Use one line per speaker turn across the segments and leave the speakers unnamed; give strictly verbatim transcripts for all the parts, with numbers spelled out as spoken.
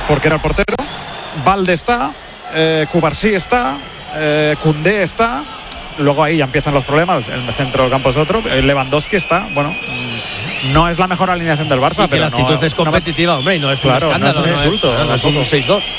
porque era el portero. Valde está, eh, Cubarsí está, eh, Koundé está. Luego ahí ya empiezan los problemas. El centro del campo es otro. El Lewandowski está, bueno, no es la mejor alineación del Barça,
y
pero
la actitud
no,
es competitiva,
no,
hombre, y no es
claro,
un escándalo,
no es un insulto,
no es, no es un seis dos.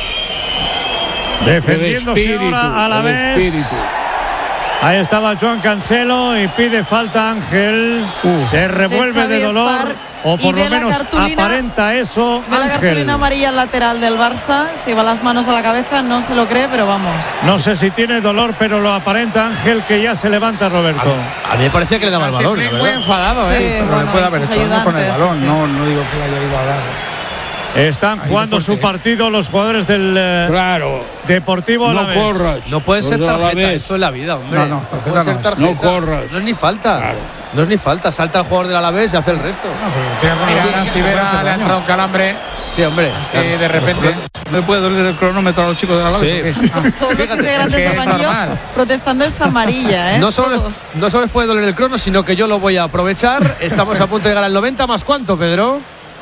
Defendiéndose ahora a la vez. Ahí estaba Joan Cancelo y pide falta Ángel. Uh, se revuelve de, de dolor. Spar, o por lo menos aparenta eso.
Ve la cartulina amarilla al lateral del Barça. Se lleva las manos a la cabeza, no se lo cree, pero vamos.
No sé si tiene dolor, pero lo aparenta Ángel, que ya se levanta Roberto.
A, a mí me parecía que le daba el balón.
Sí, muy enfadado,
sí,
¿eh?
Bueno,
no puede haber hecho algo con el balón.
Sí, sí.
No, no digo que le haya ido a dar.
Están Ahí jugando su partido los jugadores del eh,
claro.
Deportivo
No
Alavés.
corras.
No puede ser tarjeta, esto es la vida, hombre.
No, no, tarjeta
no puede ser tarjeta.
No corras.
No es ni falta.
Claro.
No es ni falta. Salta el jugador del Alavés y hace el resto.
No, Mira, ahora si Vera le ha entrado un calambre.
Sí, hombre.
Sí, claro. De repente.
¿No le puede doler el cronómetro a los chicos de la Alavés?
Sí.
Todos los integrantes del banquillo protestando esta amarilla, ¿eh?
No solo, les, no solo les puede doler el crono, sino que yo lo voy a aprovechar. Estamos a punto de llegar al noventa. ¿Más cuánto, Pedro?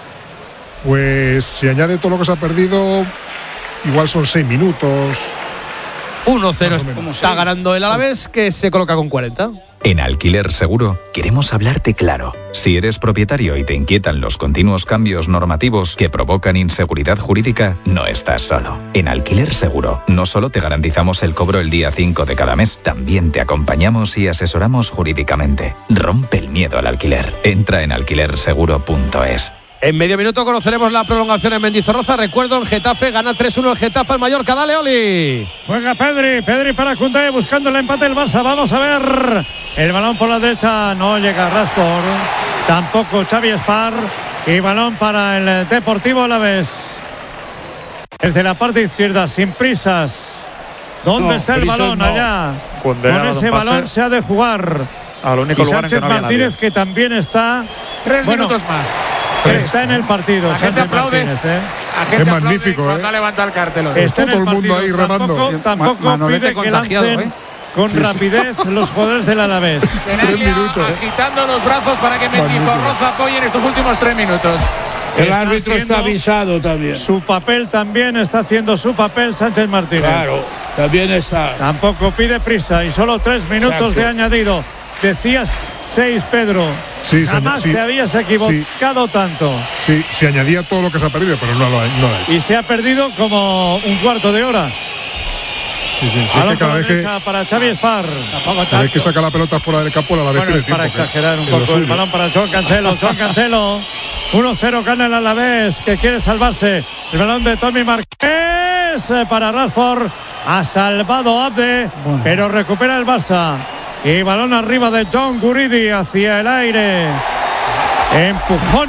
Pues si añade todo lo que se ha perdido, igual son seis minutos.
uno cero está ganando el Alavés, que se coloca con cuarenta.
En Alquiler Seguro queremos hablarte claro. Si eres propietario y te inquietan los continuos cambios normativos que provocan inseguridad jurídica, no estás solo. En Alquiler Seguro no solo te garantizamos el cobro el día cinco de cada mes, también te acompañamos y asesoramos jurídicamente. Rompe el miedo al alquiler. Entra en alquiler seguro punto es.
En medio minuto conoceremos la prolongación en Mendizorroza. Recuerdo, en Getafe gana tres uno el Getafe al Mallorca. Dale, Oli.
Juega Pedri, Pedri para Koundé buscando el empate del Barça. Vamos a ver. El balón por la derecha no llega a Rashford. Tampoco Xavi Espar. Y balón para el Deportivo Alavés. Desde la parte izquierda, sin prisas. ¿Dónde no, está el balón? No. Allá.
Koundé
Con ese balón se ha de jugar.
Al único
y
lugar
Sánchez
en que no
Martínez,
nadie.
que también está.
Tres
bueno,
minutos más.
Está en el partido.
La gente aplaude.
Martínez, ¿eh?
La gente
es
aplaude
magnífico,
cuando
¿eh?
levanta el cartel.
Está
todo el mundo ahí remando.
Tampoco, tampoco Ma pide que lancen ¿eh? con sí, rapidez sí. los jugadores del Alavés.
Tres minutos. Agitando los brazos para que Mendizorroza apoye en estos últimos tres minutos.
El está árbitro está avisado también.
Su papel también está haciendo su papel Sánchez Martínez.
Claro, también está.
Tampoco pide prisa y solo tres minutos Exacto. de añadido. Decías seis, Pedro.
Sí,
Jamás
sí,
te habías equivocado
sí,
tanto.
Sí, se añadía todo lo que se ha perdido, pero no lo ha, no lo ha hecho.
Y se ha perdido como un cuarto de hora.
Sí, sí, sí,
es que
cada vez que,
para Xavi Espar.
Cada vez que saca la pelota fuera del campo, la vez
bueno, es para tiempo, exagerar un poco el balón para Joan Cancelo. Joan Cancelo. uno cero gana el Alavés, que quiere salvarse. El balón de Tommy Marqués para Rashford. Ha salvado Abde, bueno. pero recupera el Barça. Y balón arriba de John Guridi hacia el aire. Empujón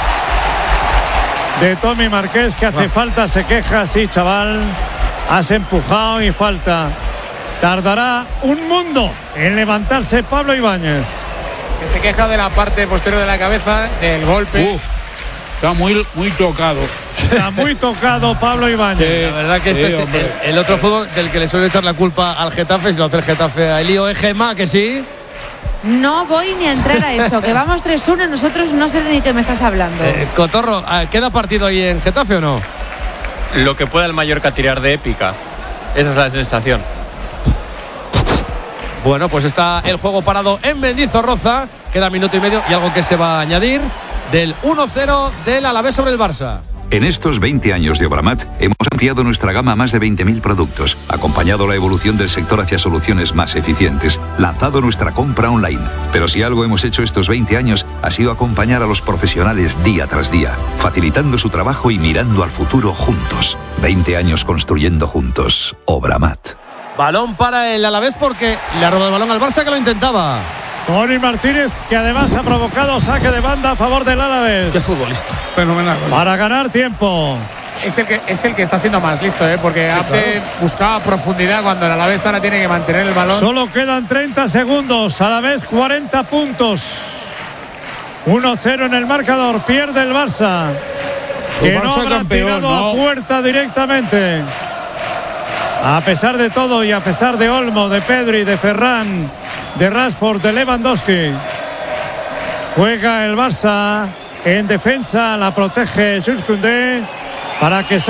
de Tommy Marqués, que hace falta, se queja, sí, chaval. Has empujado y falta. Tardará un mundo en levantarse Pablo Ibáñez.
Que se queja de la parte posterior de la cabeza, del golpe.
Uf, está muy, muy tocado.
Está muy tocado Pablo Ibáñez.
Sí, la verdad que este sí, es el, el otro fútbol del que le suele echar la culpa al Getafe, si lo hace el Getafe a Elío. ¿Es Gemma que sí?
No voy ni a entrar a eso, que vamos tres uno, nosotros no sé ni qué me estás hablando.
Eh, Cotorro, ¿queda partido ahí en Getafe o no?
Lo que pueda el Mallorca tirar de épica. Esa es la sensación.
Bueno, pues está el juego parado en Mendizorroza. Queda minuto y medio y algo que se va a añadir del uno cero del Alavés sobre el Barça.
En estos veinte años de Obramat hemos ampliado nuestra gama a más de veinte mil productos, acompañado la evolución del sector hacia soluciones más eficientes, lanzado nuestra compra online. Pero si algo hemos hecho estos veinte años ha sido acompañar a los profesionales día tras día, facilitando su trabajo y mirando al futuro juntos. veinte años construyendo juntos. Obramat.
Balón para el Alavés porque le ha robado el balón al Barça, que lo intentaba.
Tony Martínez, que además ha provocado saque de banda a favor del Alavés.
Qué futbolista.
Fenomenal.
Para ganar tiempo.
Es el que, es el que está siendo más listo, ¿eh? Porque sí, Abde claro. buscaba profundidad cuando el Alavés ahora tiene que mantener el balón.
Solo quedan treinta segundos. Alavés cuarenta puntos. uno cero en el marcador. Pierde el Barça. Que el Barça no habrá campeón, tirado ¿no? a puerta directamente. A pesar de todo y a pesar de Olmo, de Pedri, de Ferran, de Rashford, de Lewandowski, juega el Barça en defensa, la protege Jules Koundé para que